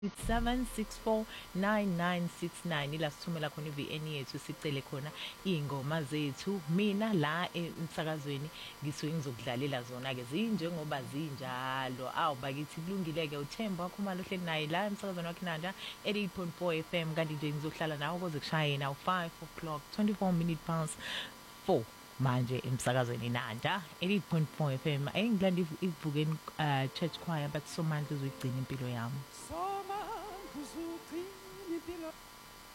7649969 ila sithumela khona iVN yethu sicele khona ingoma zethu mina la emsakazweni ngisuke ngizokudlalela zona ke zinjengoba zinjalo bakithi kulungile ke uThemba Khumalo hleli naye la emsakazweni wakhe Nanda 88.4 FM kanti nje ngizohlala nawe kuze kushaye now 5 o'clock 24 minutes past 4 manje emsakazweni Nanda 88.4 FM engilanda Ivukeni Church Choir but somandla uzuyigcina impilo yami. Somandla